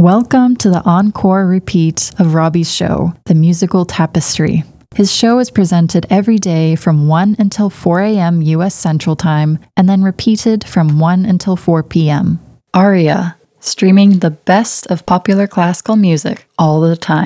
Welcome to the encore repeat of Robbie's show, The Musical Tapestry. His show is presented every day from 1 until 4 a.m. U.S. Central Time, and then repeated from 1 until 4 p.m. Aria, streaming the best of popular classical music all the time.